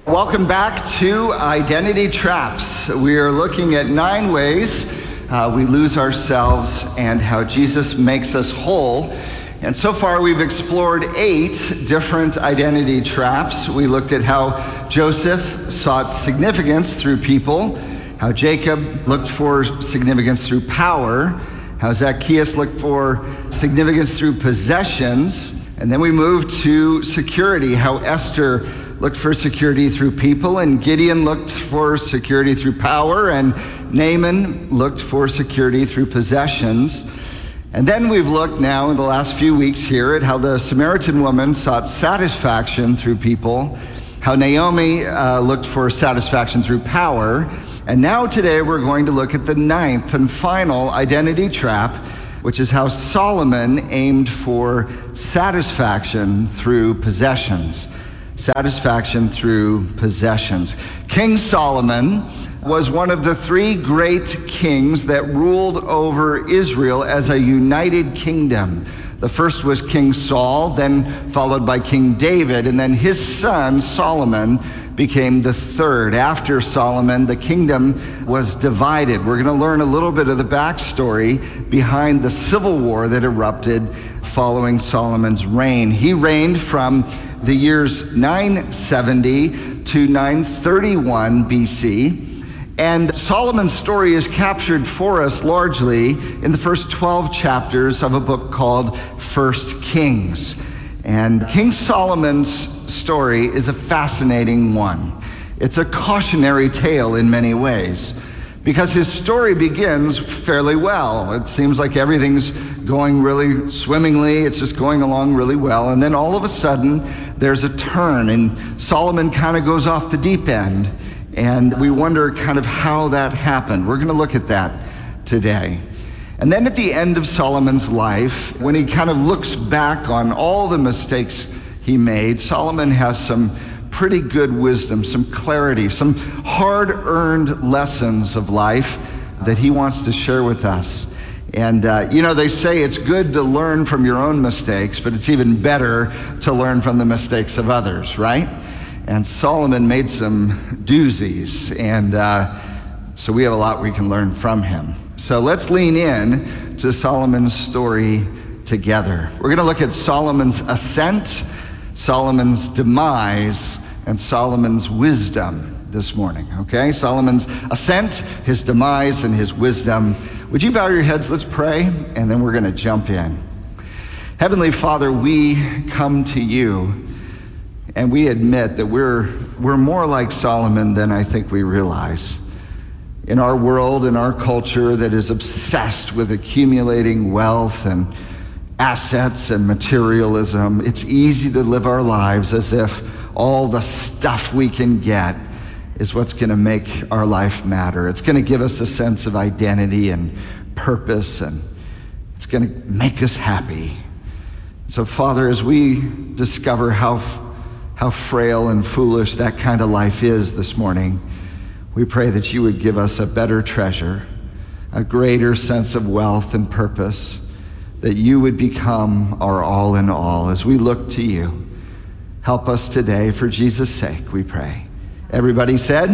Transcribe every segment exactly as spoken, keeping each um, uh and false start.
Welcome back to Identity Traps. We are looking at nine ways uh, we lose ourselves and how Jesus makes us whole. And so far we've explored eight different identity traps. We looked at how Joseph sought significance through people, how Jacob looked for significance through power, how Zacchaeus looked for significance through possessions, and then we moved to security, how Esther looked for security through people, and Gideon looked for security through power, and Naaman looked for security through possessions. And then we've looked now in the last few weeks here at how the Samaritan woman sought satisfaction through people, how Naomi uh, looked for satisfaction through power, and now today we're going to look at the ninth and final identity trap, which is how Solomon aimed for satisfaction through possessions. Satisfaction through possessions. King Solomon was one of the three great kings that ruled over Israel as a united kingdom. The first was King Saul, then followed by King David, and then his son Solomon became the third. After Solomon, the kingdom was divided. We're going to learn a little bit of the backstory behind the civil war that erupted following Solomon's reign. He reigned from the years nine seventy to nine thirty-one B C. And Solomon's story is captured for us largely in the first twelve chapters of a book called First Kings. And King Solomon's story is a fascinating one. It's a cautionary tale in many ways, because his story begins fairly well. It seems like everything's going really swimmingly. It's just going along really well. And then all of a sudden, there's a turn, and Solomon kind of goes off the deep end. And we wonder kind of how that happened. We're going to look at that today. And then at the end of Solomon's life, when he kind of looks back on all the mistakes he made, Solomon has some pretty good wisdom, some clarity, some hard-earned lessons of life that he wants to share with us. And, uh, you know, they say it's good to learn from your own mistakes, but it's even better to learn from the mistakes of others, right? And Solomon made some doozies, and uh, so we have a lot we can learn from him. So let's lean in to Solomon's story together. We're going to look at Solomon's ascent, Solomon's demise, and Solomon's wisdom this morning, okay? Solomon's ascent, his demise, and his wisdom. Would you bow your heads? Let's pray, and then we're going to jump in. Heavenly Father, we come to you, and we admit that we're we're more like Solomon than I think we realize. In our world, in our culture that is obsessed with accumulating wealth and assets and materialism, it's easy to live our lives as if all the stuff we can get is what's going to make our life matter. It's going to give us a sense of identity and purpose, and it's going to make us happy. So, Father, as we discover how how frail and foolish that kind of life is this morning, we pray that you would give us a better treasure, a greater sense of wealth and purpose, that you would become our all in all as we look to you. Help us today, for Jesus' sake, we pray. Everybody said,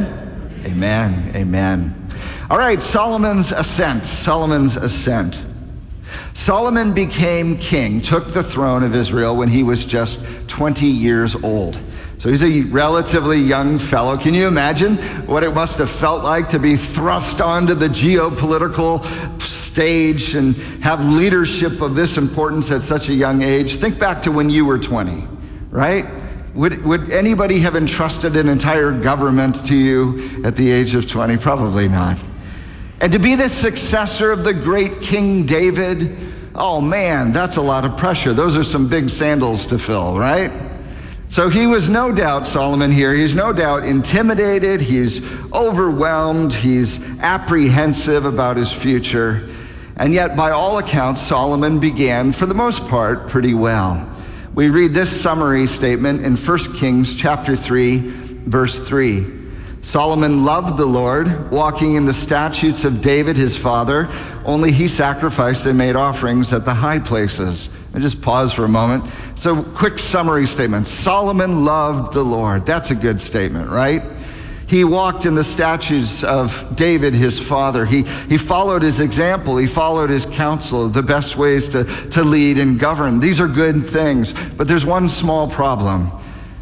amen, amen. All right, Solomon's ascent, Solomon's ascent. Solomon became king, took the throne of Israel when he was just twenty years old. So he's a relatively young fellow. Can you imagine what it must have felt like to be thrust onto the geopolitical stage and have leadership of this importance at such a young age? Think back to when you were twenty, right? Would, would anybody have entrusted an entire government to you at the age of twenty? Probably not. And to be the successor of the great King David, oh man, that's a lot of pressure. Those are some big sandals to fill, right? So he was no doubt, Solomon here, he's no doubt intimidated, he's overwhelmed, he's apprehensive about his future. And yet, by all accounts, Solomon began, for the most part, pretty well. We read this summary statement in First Kings chapter three, verse three. Solomon loved the Lord, walking in the statutes of David his father, only he sacrificed and made offerings at the high places. And just pause for a moment. So, quick summary statement. Solomon loved the Lord. That's a good statement, right? He walked in the statutes of David his father. He, he followed his example. He followed his counsel of the best ways to, to lead and govern. These are good things, but there's one small problem.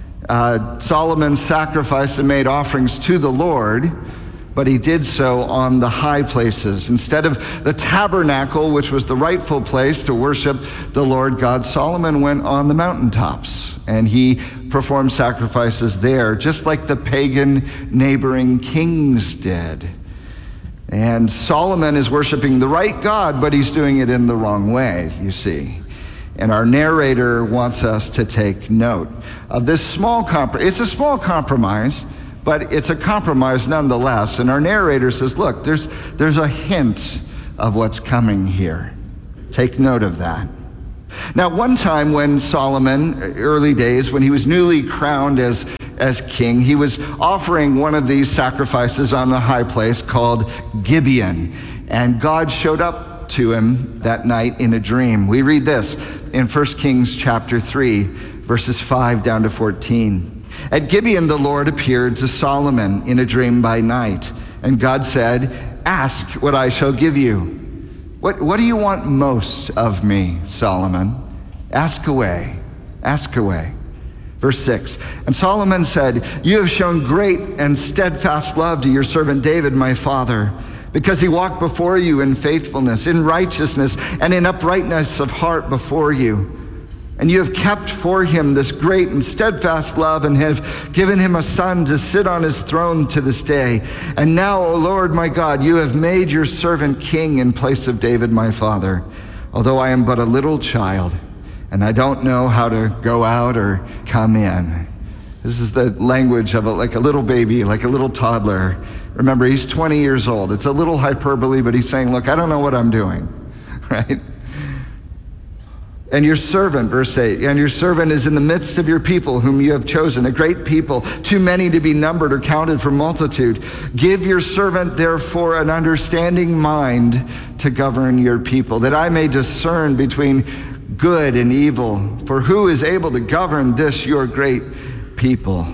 Uh, Solomon sacrificed and made offerings to the Lord, but he did so on the high places. Instead of the tabernacle, which was the rightful place to worship the Lord God, Solomon went on the mountaintops, and he performed sacrifices there, just like the pagan neighboring kings did. And Solomon is worshiping the right God, but he's doing it in the wrong way, you see. And our narrator wants us to take note of this small compromise. It's a small compromise, but it's a compromise nonetheless. And our narrator says, look, there's, there's a hint of what's coming here. Take note of that. Now, one time when Solomon, early days, when he was newly crowned as, as king, he was offering one of these sacrifices on the high place called Gibeon. And God showed up to him that night in a dream. We read this in First Kings chapter three, verses five down to fourteen. At Gibeon, the Lord appeared to Solomon in a dream by night. And God said, ask what I shall give you. What, what do you want most of me, Solomon? Ask away, ask away. Verse six, and Solomon said, you have shown great and steadfast love to your servant David, my father, because he walked before you in faithfulness, in righteousness, and in uprightness of heart before you. And you have kept for him this great and steadfast love, and have given him a son to sit on his throne to this day. And now, O Lord my God, you have made your servant king in place of David my father, although I am but a little child, and I don't know how to go out or come in. This is the language of a, like a little baby, like a little toddler. Remember, he's twenty years old. It's a little hyperbole, but he's saying, look, I don't know what I'm doing, right? And your servant, verse eight, and your servant is in the midst of your people whom you have chosen, a great people, too many to be numbered or counted for multitude. Give your servant, therefore, an understanding mind to govern your people, that I may discern between good and evil. For who is able to govern this, your great people?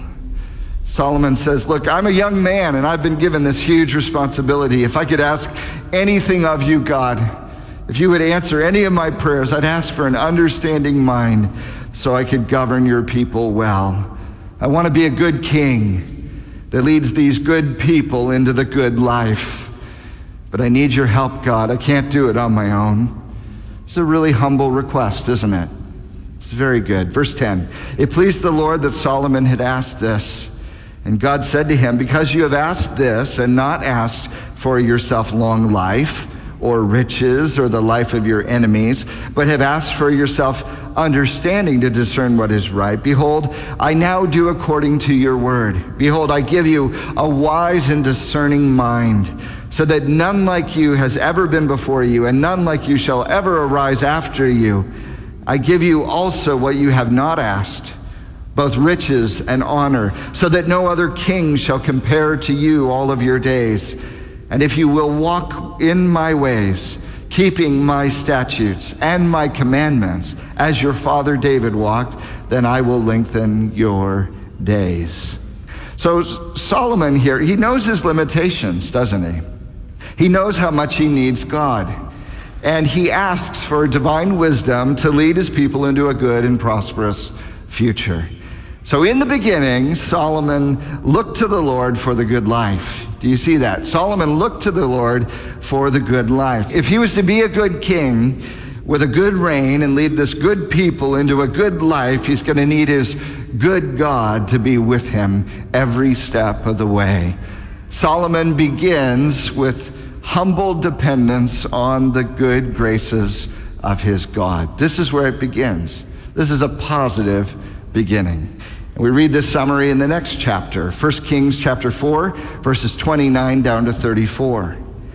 Solomon says, look, I'm a young man, and I've been given this huge responsibility. If I could ask anything of you, God, if you would answer any of my prayers, I'd ask for an understanding mind so I could govern your people well. I want to be a good king that leads these good people into the good life. But I need your help, God. I can't do it on my own. It's a really humble request, isn't it? It's very good. Verse ten, it pleased the Lord that Solomon had asked this. And God said to him, because you have asked this and not asked for yourself long life, or riches, or the life of your enemies, but have asked for yourself understanding to discern what is right. Behold, I now do according to your word. Behold, I give you a wise and discerning mind, so that none like you has ever been before you, and none like you shall ever arise after you. I give you also what you have not asked, both riches and honor, so that no other king shall compare to you all of your days. And if you will walk in my ways, keeping my statutes and my commandments, as your father David walked, then I will lengthen your days. So Solomon here, he knows his limitations, doesn't he? He knows how much he needs God. And he asks for divine wisdom to lead his people into a good and prosperous future. So in the beginning, Solomon looked to the Lord for the good life. Do you see that? Solomon looked to the Lord for the good life. If he was to be a good king with a good reign and lead this good people into a good life, he's going to need his good God to be with him every step of the way. Solomon begins with humble dependence on the good graces of his God. This is where it begins. This is a positive beginning. And we read this summary in the next chapter, First Kings chapter four, verses twenty-nine down to thirty-four.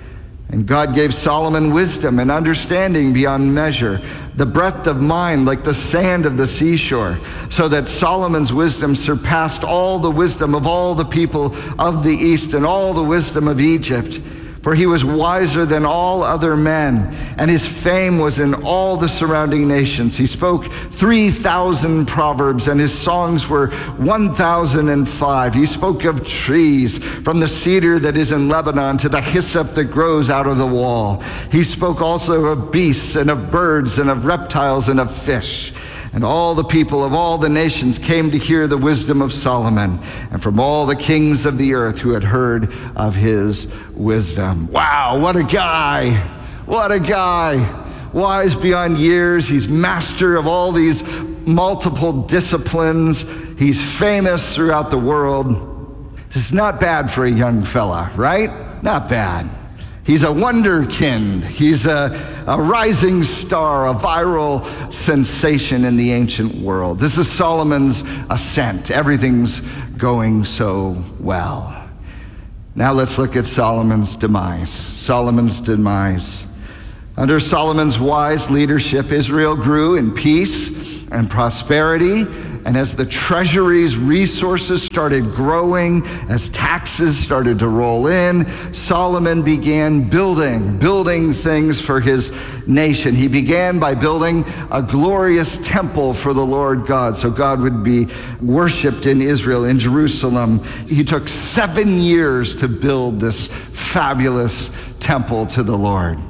And God gave Solomon wisdom and understanding beyond measure, the breadth of mind like the sand of the seashore, so that Solomon's wisdom surpassed all the wisdom of all the people of the East and all the wisdom of Egypt. For he was wiser than all other men, and his fame was in all the surrounding nations. He spoke three thousand proverbs, and his songs were one thousand five. He spoke of trees, from the cedar that is in Lebanon to the hyssop that grows out of the wall. He spoke also of beasts and of birds and of reptiles and of fish. And all the people of all the nations came to hear the wisdom of Solomon, and from all the kings of the earth who had heard of his wisdom. Wow, what a guy! What a guy! Wise beyond years. He's master of all these multiple disciplines. He's famous throughout the world. This is not bad for a young fella, right? Not bad. He's a wonderkind. He's a, a rising star, a viral sensation in the ancient world. This is Solomon's ascent. Everything's going so well. Now let's look at Solomon's demise. Solomon's demise. Under Solomon's wise leadership, Israel grew in peace and prosperity. And as the treasury's resources started growing, as taxes started to roll in, Solomon began building, building things for his nation. He began by building a glorious temple for the Lord God, so God would be worshiped in Israel, in Jerusalem. He took seven years to build this fabulous temple to the Lord.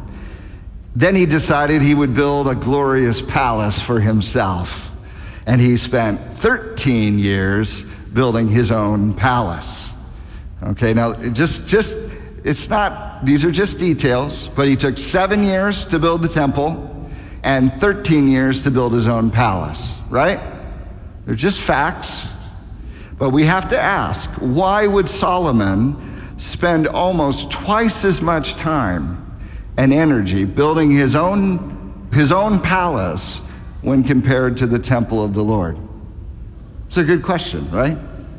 Then he decided he would build a glorious palace for himself. And he spent thirteen years building his own palace. Okay, now just, just, it's not, these are just details, but he took seven years to build the temple and thirteen years to build his own palace, right? They're just facts. But we have to ask, why would Solomon spend almost twice as much time and energy building his own, his own palace when compared to the temple of the Lord? It's a good question, right?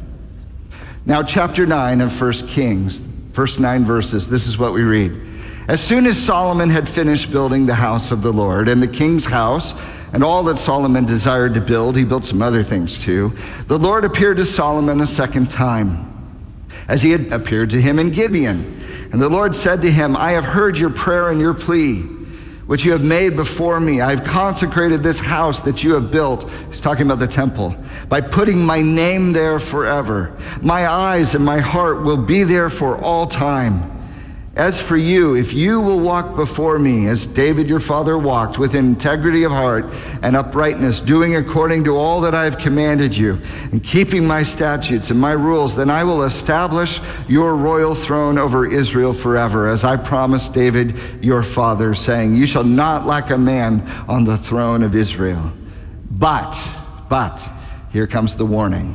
Now, chapter nine of First Kings, first nine verses, this is what we read. As soon as Solomon had finished building the house of the Lord and the king's house and all that Solomon desired to build, he built some other things too, the Lord appeared to Solomon a second time, as he had appeared to him in Gibeon. And the Lord said to him, I have heard your prayer and your plea, which you have made before me. I have consecrated this house that you have built. He's talking about the temple. By putting my name there forever. My eyes and my heart will be there for all time. As for you, if you will walk before me, as David your father walked, with integrity of heart and uprightness, doing according to all that I have commanded you, and keeping my statutes and my rules, then I will establish your royal throne over Israel forever, as I promised David your father, saying, you shall not lack a man on the throne of Israel. But, but, here comes the warning.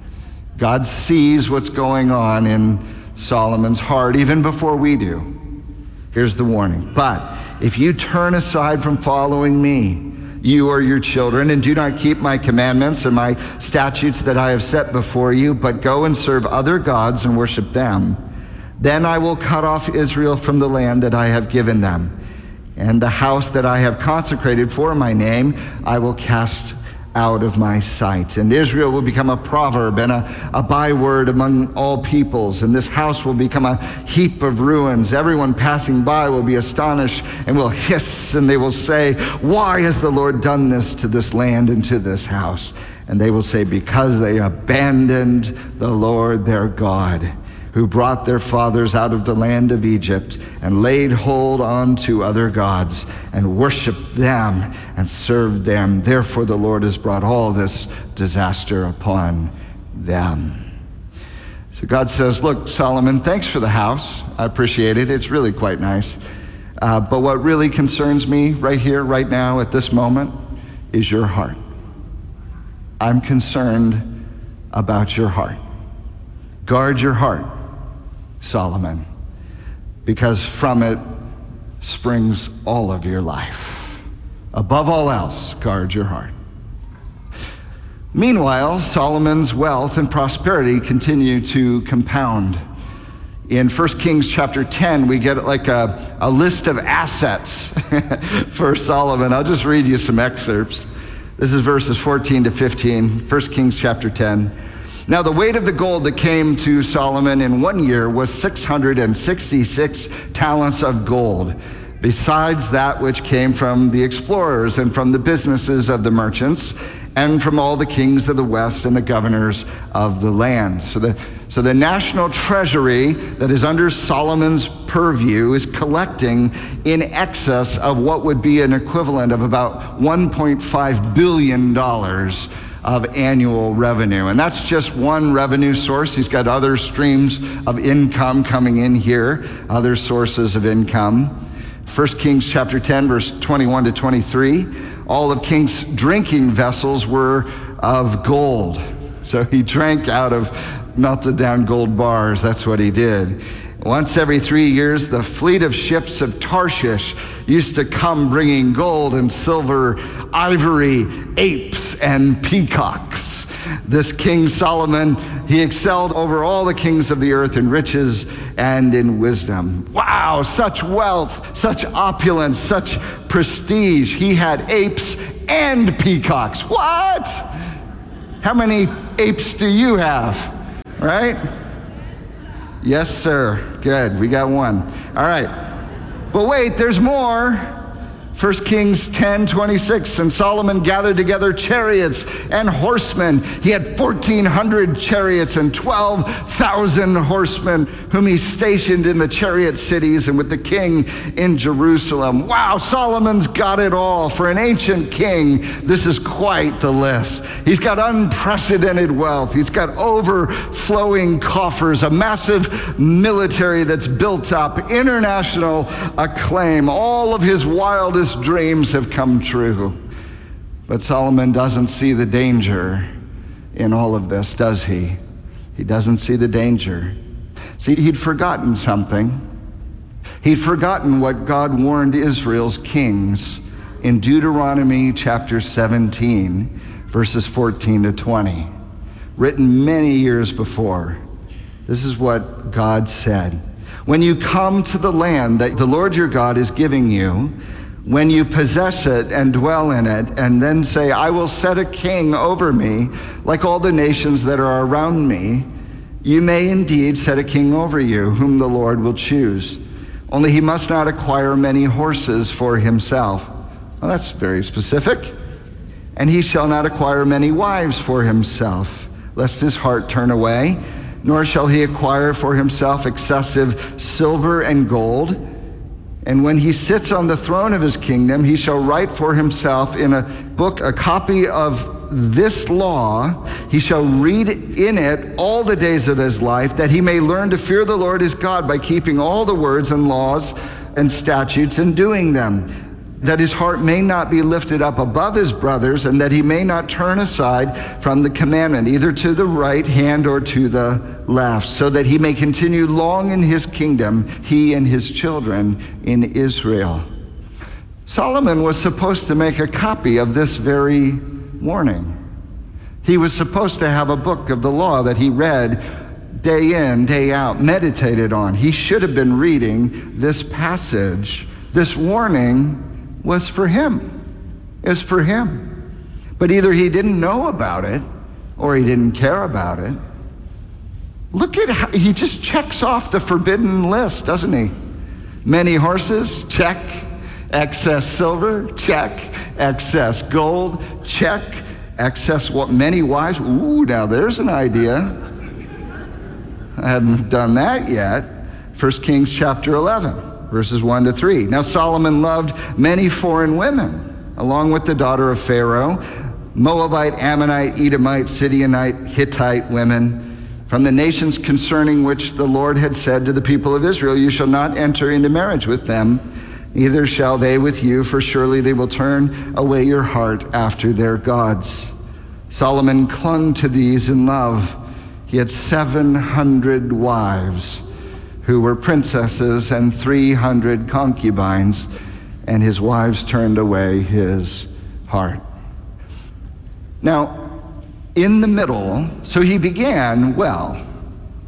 God sees what's going on in Solomon's heart, even before we do. Here's the warning. But if you turn aside from following me, you or your children, and do not keep my commandments and my statutes that I have set before you, but go and serve other gods and worship them, then I will cut off Israel from the land that I have given them, and the house that I have consecrated for my name I will cast out of my sight. And Israel will become a proverb and a, a byword among all peoples, and this house will become a heap of ruins. Everyone passing by will be astonished and will hiss, and they will say, why has the Lord done this to this land and to this house? And they will say, because they abandoned the Lord their God, who brought their fathers out of the land of Egypt and laid hold on to other gods and worshiped them and served them. Therefore the Lord has brought all this disaster upon them. So God says, look, Solomon, thanks for the house. I appreciate it. It's really quite nice. Uh, but what really concerns me right here, right now, at this moment, is your heart. I'm concerned about your heart. Guard your heart, Solomon, because from it springs all of your life. Above all else, guard your heart. Meanwhile, Solomon's wealth and prosperity continue to compound. In First Kings chapter ten, we get like a, a list of assets for Solomon. I'll just read you some excerpts. This is verses fourteen to fifteen, First Kings chapter ten. Now the weight of the gold that came to Solomon in one year was six hundred sixty-six talents of gold, besides that which came from the explorers and from the businesses of the merchants and from all the kings of the west and the governors of the land. So the, so the national treasury that is under Solomon's purview is collecting in excess of what would be an equivalent of about one point five billion dollars of annual revenue. And that's just one revenue source. He's got other streams of income coming in here, other sources of income. First Kings chapter ten, verse twenty-one to twenty-three. All of King's drinking vessels were of gold. So he drank out of melted down gold bars. That's what he did. Once every three years, the fleet of ships of Tarshish used to come bringing gold and silver, ivory, apes, and peacocks. This King Solomon, he excelled over all the kings of the earth in riches and in wisdom. Wow, such wealth, such opulence, such prestige. He had apes and peacocks. What? How many apes do you have? Right? Yes, sir. Good. We got one. All right. But wait, there's more. First Kings ten twenty-six, and Solomon gathered together chariots and horsemen. He had fourteen hundred chariots and twelve thousand horsemen, whom he stationed in the chariot cities and with the king in Jerusalem. Wow, Solomon's got it all. For an ancient king, this is quite the list. He's got unprecedented wealth. He's got overflowing coffers, a massive military that's built up, international acclaim. All of his wildest dreams have come true. But Solomon doesn't see the danger in all of this, does he? He doesn't see the danger. See, he'd forgotten something. He'd forgotten what God warned Israel's kings in Deuteronomy chapter seventeen, verses fourteen to twenty, written many years before. This is what God said. When you come to the land that the Lord your God is giving you, when you possess it and dwell in it, and then say, I will set a king over me, like all the nations that are around me, you may indeed set a king over you, whom the Lord will choose. Only he must not acquire many horses for himself. Well, that's very specific. And he shall not acquire many wives for himself, lest his heart turn away, nor shall he acquire for himself excessive silver and gold. And when he sits on the throne of his kingdom, he shall write for himself in a book a copy of this law. He shall read in it all the days of his life, that he may learn to fear the Lord his God by keeping all the words and laws and statutes and doing them, that his heart may not be lifted up above his brothers, and that he may not turn aside from the commandment, either to the right hand or to the left, so that he may continue long in his kingdom, he and his children in Israel. Solomon was supposed to make a copy of this very warning. He was supposed to have a book of the law that he read day in, day out, meditated on. He should have been reading this passage. This warning was for him. It was for him. But either he didn't know about it or he didn't care about it. Look at how he just checks off the forbidden list, doesn't he? Many horses, check. Excess silver, check. Excess gold, check. Excess what? Many wives. Ooh, now there's an idea. I haven't done that yet. First Kings chapter eleven, verses one to three. Now Solomon loved many foreign women, along with the daughter of Pharaoh, Moabite, Ammonite, Edomite, Sidionite, Hittite women, from the nations concerning which the Lord had said to the people of Israel, you shall not enter into marriage with them, neither shall they with you, for surely they will turn away your heart after their gods. Solomon clung to these in love. He had seven hundred wives who were princesses and three hundred concubines, and his wives turned away his heart. Now, in the middle, so he began well.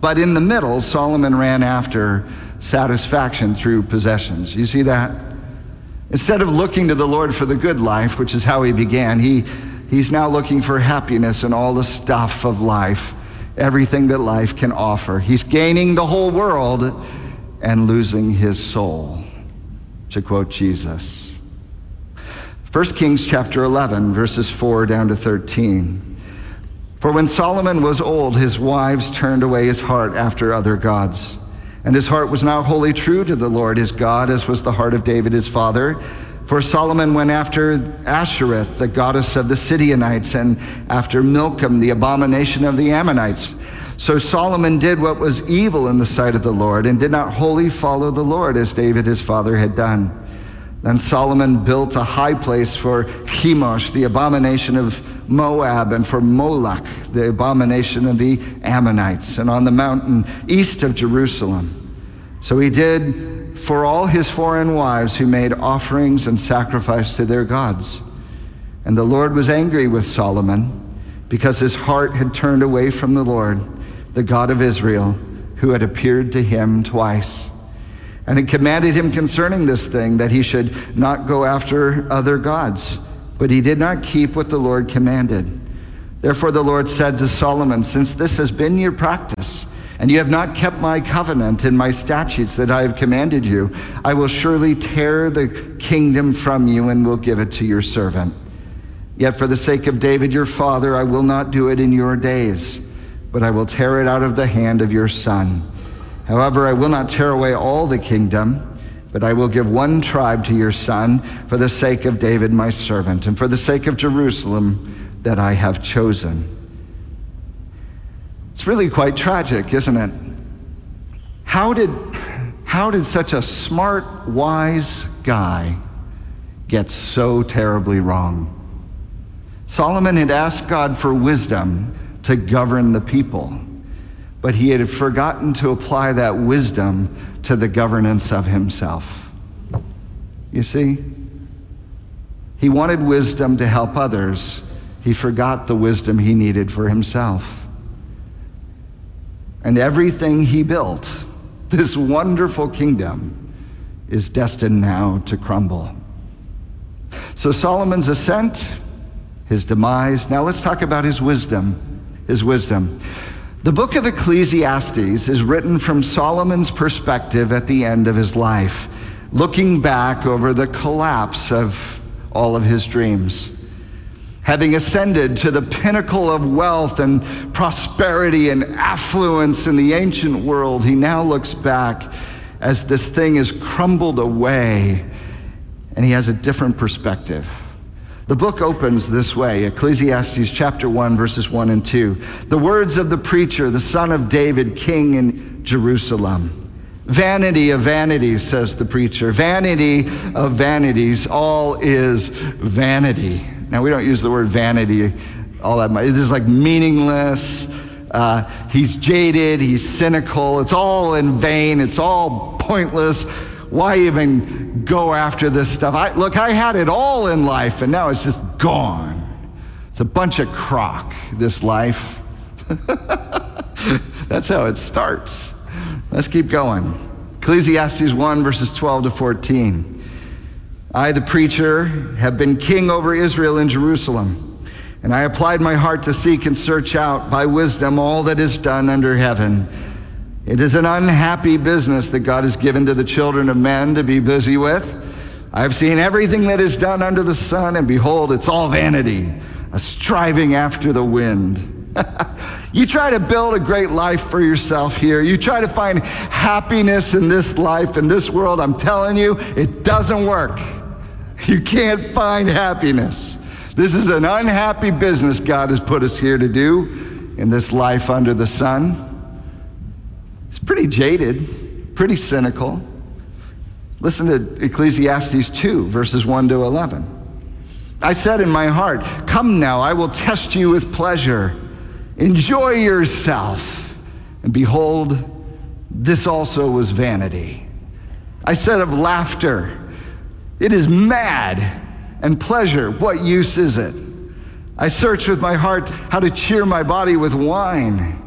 But in the middle, Solomon ran after satisfaction through possessions. You see that? Instead of looking to the Lord for the good life, which is how he began, he, he's now looking for happiness in all the stuff of life, everything that life can offer. He's gaining the whole world and losing his soul, to quote Jesus. First Kings chapter eleven, verses four down to thirteen. For when Solomon was old, his wives turned away his heart after other gods. And his heart was not wholly true to the Lord his God, as was the heart of David his father. For Solomon went after Ashereth, the goddess of the Sidonites, and after Milcom, the abomination of the Ammonites. So Solomon did what was evil in the sight of the Lord, and did not wholly follow the Lord, as David his father had done. Then Solomon built a high place for Chemosh, the abomination of Moab, and for Moloch, the abomination of the Ammonites, and on the mountain east of Jerusalem. So he did for all his foreign wives who made offerings and sacrifice to their gods. And the Lord was angry with Solomon because his heart had turned away from the Lord, the God of Israel, who had appeared to him twice. And he commanded him concerning this thing, that he should not go after other gods. But he did not keep what the Lord commanded. Therefore the Lord said to Solomon, since this has been your practice, and you have not kept my covenant and my statutes that I have commanded you, I will surely tear the kingdom from you and will give it to your servant. Yet for the sake of David your father, I will not do it in your days, but I will tear it out of the hand of your son. However, I will not tear away all the kingdom, but I will give one tribe to your son for the sake of David my servant, and for the sake of Jerusalem that I have chosen. It's really quite tragic, isn't it? How did, how did such a smart, wise guy get so terribly wrong? Solomon had asked God for wisdom to govern the people, but he had forgotten to apply that wisdom to the governance of himself. You see? He wanted wisdom to help others. He forgot the wisdom he needed for himself. And everything he built, this wonderful kingdom, is destined now to crumble. So Solomon's ascent, his demise. Now let's talk about his wisdom. His wisdom. The book of Ecclesiastes is written from Solomon's perspective at the end of his life, looking back over the collapse of all of his dreams. Having ascended to the pinnacle of wealth and prosperity and affluence in the ancient world, he now looks back as this thing is crumbled away, and he has a different perspective. The book opens this way, Ecclesiastes chapter one, verses one and two. The words of the preacher, the son of David, king in Jerusalem. Vanity of vanities, says the preacher. Vanity of vanities, all is vanity. Now, we don't use the word vanity all that much. It is like meaningless. Uh, he's jaded, he's cynical. It's all in vain. It's all pointless. Why even go after this stuff? I, look, I had it all in life, and now it's just gone. It's a bunch of crock, this life. That's how it starts. Let's keep going. Ecclesiastes one, verses twelve to fourteen. I, the preacher, have been king over Israel in Jerusalem, and I applied my heart to seek and search out by wisdom all that is done under heaven. It is an unhappy business that God has given to the children of men to be busy with. I have seen everything that is done under the sun, and behold, it's all vanity, a striving after the wind. You try to build a great life for yourself here. You try to find happiness in this life, in this world. I'm telling you, it doesn't work. You can't find happiness. This is an unhappy business God has put us here to do in this life under the sun. It's pretty jaded, pretty cynical. Listen to Ecclesiastes two, verses one to eleven. I said in my heart, come now, I will test you with pleasure. Enjoy yourself. And behold, this also was vanity. I said of laughter, it is mad, and pleasure, what use is it? I searched with my heart how to cheer my body with wine.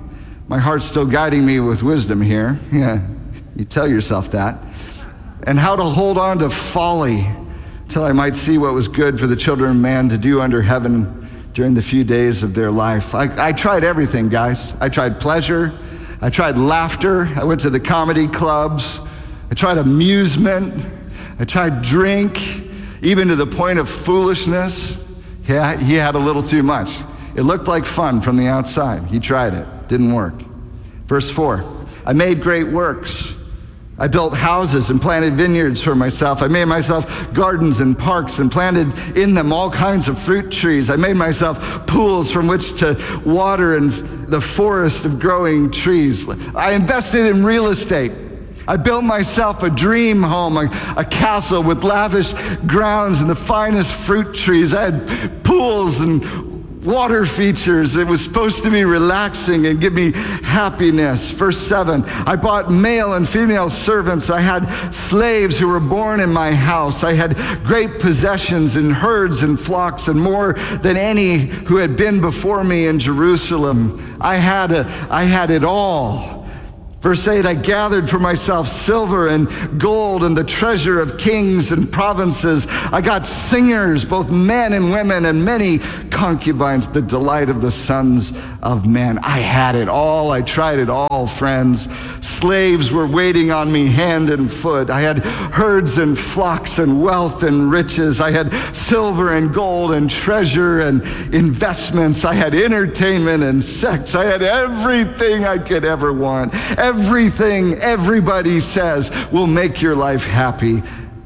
My heart's still guiding me with wisdom here. Yeah, you tell yourself that. And how to hold on to folly till I might see what was good for the children of man to do under heaven during the few days of their life. I, I tried everything, guys. I tried pleasure. I tried laughter. I went to the comedy clubs. I tried amusement. I tried drink, even to the point of foolishness. Yeah, he had a little too much. It looked like fun from the outside. He tried it. Didn't work. Verse four, I made great works. I built houses and planted vineyards for myself. I made myself gardens and parks and planted in them all kinds of fruit trees. I made myself pools from which to water and the forest of growing trees. I invested in real estate. I built myself a dream home, a, a castle with lavish grounds and the finest fruit trees. I had pools and water features. It was supposed to be relaxing and give me happiness. Verse seven, I bought male and female servants. I had slaves who were born in my house. I had great possessions and herds and flocks and more than any who had been before me in Jerusalem. I had, a, I had it all. Verse eight, I gathered for myself silver and gold and the treasure of kings and provinces. I got singers, both men and women, and many concubines, the delight of the sons of men. I had it all. I tried it all, friends. Slaves were waiting on me hand and foot. I had herds and flocks and wealth and riches. I had silver and gold and treasure and investments. I had entertainment and sex. I had everything I could ever want. Everything everybody says will make your life happy.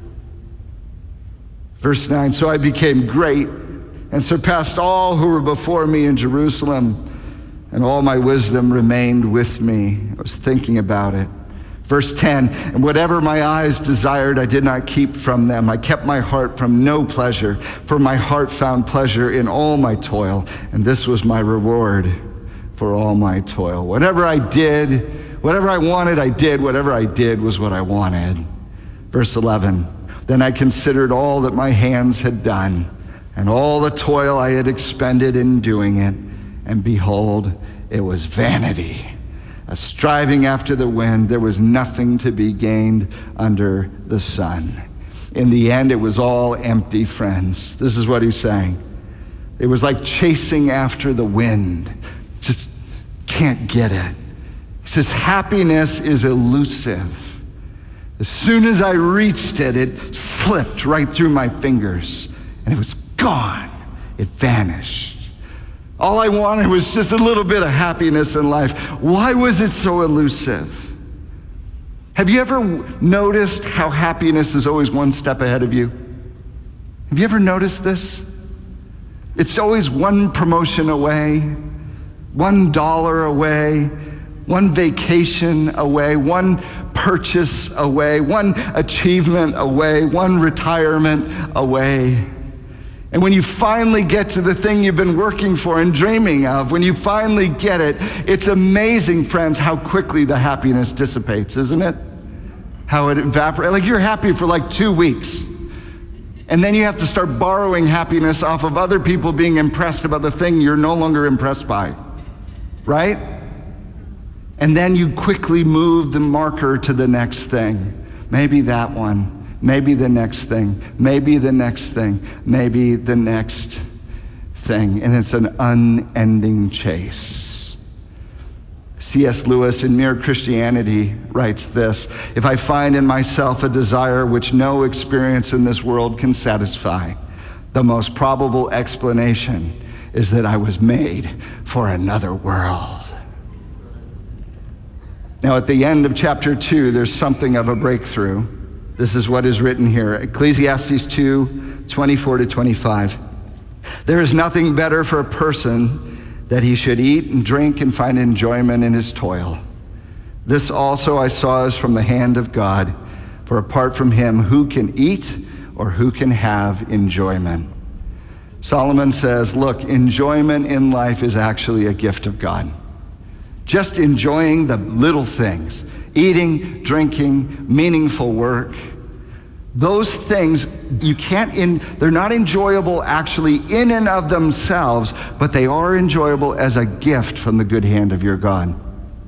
Verse nine, so I became great and surpassed all who were before me in Jerusalem, and all my wisdom remained with me. I was thinking about it. Verse ten, and whatever my eyes desired, I did not keep from them. I kept my heart from no pleasure, for my heart found pleasure in all my toil, and this was my reward for all my toil. Whatever I did, whatever I wanted, I did. Whatever I did was what I wanted. Verse eleven, then I considered all that my hands had done, and all the toil I had expended in doing it, and behold, it was vanity, a striving after the wind. There was nothing to be gained under the sun. In the end, it was all empty, friends. This is what he's saying. It was like chasing after the wind. Just can't get it. He says, happiness is elusive. As soon as I reached it, it slipped right through my fingers, and it was gone. It vanished. All I wanted was just a little bit of happiness in life. Why was it so elusive? Have you ever noticed how happiness is always one step ahead of you? Have you ever noticed this? It's always one promotion away, one dollar away, one vacation away, one purchase away, one achievement away, one retirement away. And when you finally get to the thing you've been working for and dreaming of, when you finally get it, it's amazing, friends, how quickly the happiness dissipates, isn't it? How it evaporates. Like you're happy for like two weeks. And then you have to start borrowing happiness off of other people being impressed about the thing you're no longer impressed by, right? And then you quickly move the marker to the next thing. Maybe that one. Maybe the next thing, maybe the next thing, maybe the next thing. And it's an unending chase. C S Lewis in Mere Christianity writes this: if I find in myself a desire which no experience in this world can satisfy, the most probable explanation is that I was made for another world. Now at the end of chapter two, there's something of a breakthrough. This is what is written here, Ecclesiastes two, twenty-four to twenty-five. There is nothing better for a person that he should eat and drink and find enjoyment in his toil. This also I saw is from the hand of God, for apart from him, who can eat or who can have enjoyment? Solomon says, look, enjoyment in life is actually a gift of God. Just enjoying the little things, eating, drinking, meaningful work. Those things, you can't, in, they're not enjoyable actually in and of themselves, but they are enjoyable as a gift from the good hand of your God.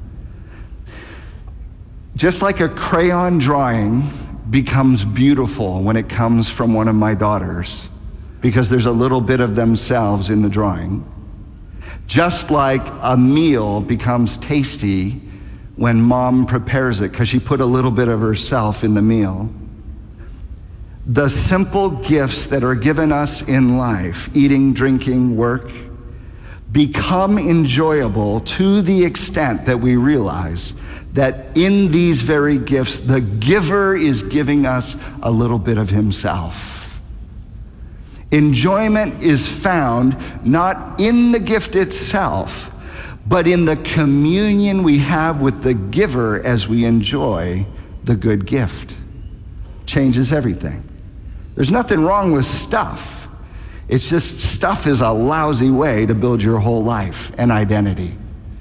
just like a crayon drawing becomes beautiful when it comes from one of my daughters, because there's a little bit of themselves in the drawing. Just like a meal becomes tasty when mom prepares it, because she put a little bit of herself in the meal. The simple gifts that are given us in life, eating, drinking, work, become enjoyable to the extent that we realize that in these very gifts, the giver is giving us a little bit of himself. Enjoyment is found not in the gift itself, but in the communion we have with the giver as we enjoy the good gift. Changes everything. There's nothing wrong with stuff. It's just stuff is a lousy way to build your whole life and identity.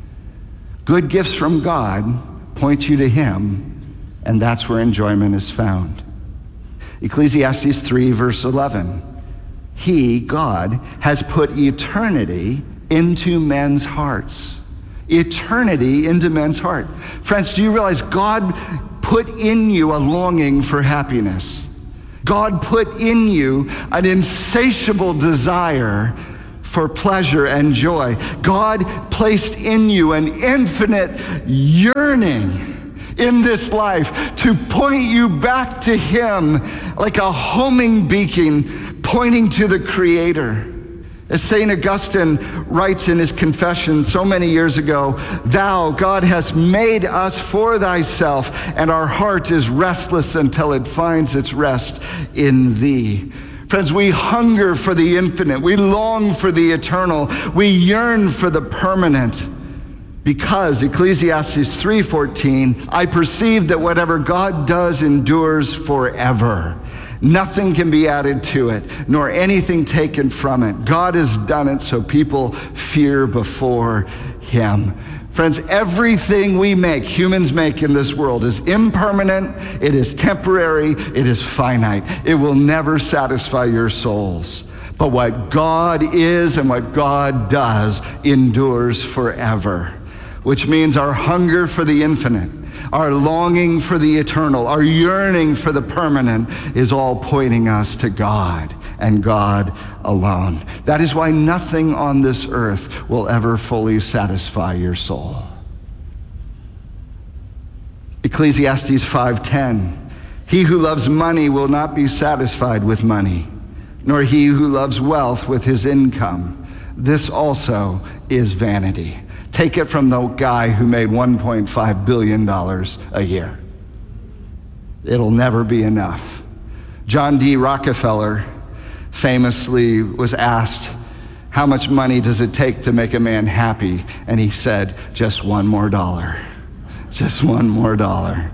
Good gifts from God point you to him, and that's where enjoyment is found. Ecclesiastes three, verse eleven. He, God, has put eternity into men's hearts. Eternity into men's heart. Friends, do you realize God put in you a longing for happiness? God put in you an insatiable desire for pleasure and joy. God placed in you an infinite yearning in this life to point you back to him like a homing beacon pointing to the Creator. As Saint Augustine writes in his confession so many years ago, "Thou, God, hast made us for thyself, and our heart is restless until it finds its rest in thee." Friends, we hunger for the infinite. We long for the eternal. We yearn for the permanent. Because Ecclesiastes three fourteen, I perceive that whatever God does endures forever. Nothing can be added to it, nor anything taken from it. God has done it so people fear before him. Friends, everything we make, humans make in this world is impermanent, it is temporary, it is finite. It will never satisfy your souls. But what God is and what God does endures forever, which means our hunger for the infinite, our longing for the eternal, our yearning for the permanent is all pointing us to God and God alone. That is why nothing on this earth will ever fully satisfy your soul. Ecclesiastes five ten, he who loves money will not be satisfied with money, nor he who loves wealth with his income. This also is vanity. Take it from the guy who made one point five billion dollars a year. It'll never be enough. John D. Rockefeller famously was asked, how much money does it take to make a man happy? And he said, just one more dollar. Just one more dollar.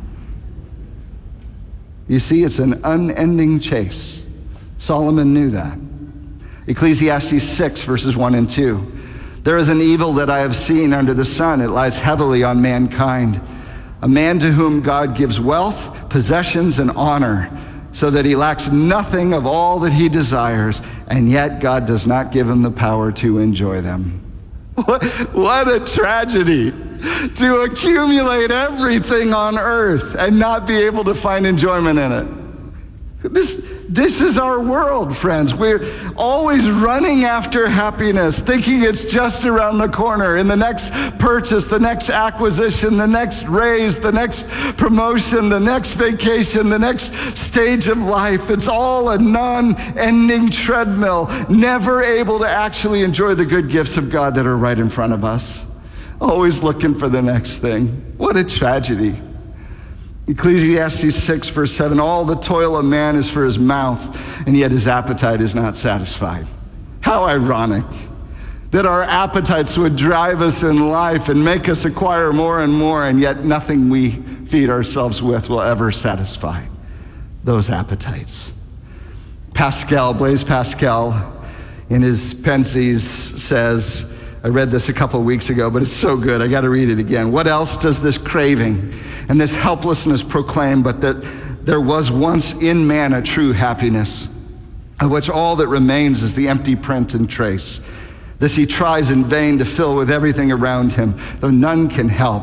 You see, it's an unending chase. Solomon knew that. Ecclesiastes six, verses one and two. There is an evil that I have seen under the sun. It lies heavily on mankind. A man to whom God gives wealth, possessions, and honor, so that he lacks nothing of all that he desires, and yet God does not give him the power to enjoy them. What, what a tragedy to accumulate everything on earth and not be able to find enjoyment in it. This, This is our world, friends. We're always running after happiness, thinking it's just around the corner in the next purchase, the next acquisition, the next raise, the next promotion, the next vacation, the next stage of life. It's all a non-ending treadmill, never able to actually enjoy the good gifts of God that are right in front of us. Always looking for the next thing. What a tragedy. Ecclesiastes six, verse seven, all the toil of man is for his mouth, and yet his appetite is not satisfied. How ironic that our appetites would drive us in life and make us acquire more and more, and yet nothing we feed ourselves with will ever satisfy those appetites. Pascal, Blaise Pascal, in his Pensées says, I read this a couple of weeks ago, but it's so good, I gotta read it again. What else does this craving and this helplessness proclaim but that there was once in man a true happiness, of which all that remains is the empty print and trace. This he tries in vain to fill with everything around him, though none can help,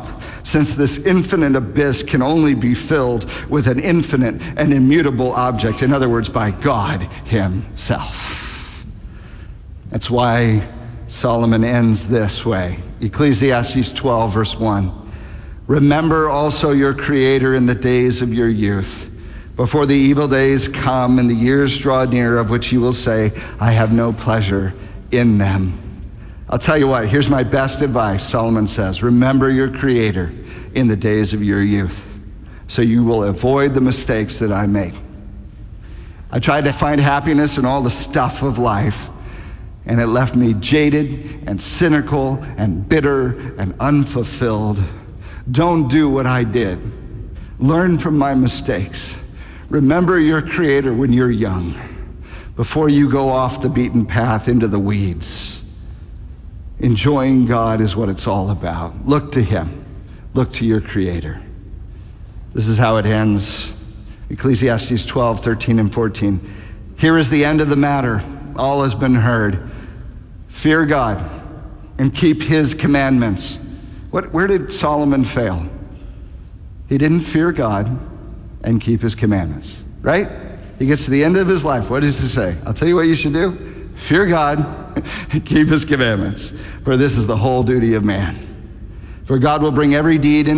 since this infinite abyss can only be filled with an infinite and immutable object, in other words, by God himself. That's why Solomon ends this way. Ecclesiastes twelve, verse one. Remember also your Creator in the days of your youth, before the evil days come and the years draw near, of which you will say, I have no pleasure in them. I'll tell you what, here's my best advice, Solomon says. Remember your Creator in the days of your youth, so you will avoid the mistakes that I made. I tried to find happiness in all the stuff of life, and it left me jaded and cynical and bitter and unfulfilled. Don't do what I did. Learn from my mistakes. Remember your Creator when you're young, before you go off the beaten path into the weeds. Enjoying God is what it's all about. Look to him. Look to your Creator. This is how it ends. Ecclesiastes twelve, thirteen, and fourteen. Here is the end of the matter. All has been heard. Fear God and keep his commandments. What, where did Solomon fail? He didn't fear God and keep his commandments, right? He gets to the end of his life. What does he say? I'll tell you what you should do. Fear God and keep his commandments, for this is the whole duty of man. For God will bring every deed in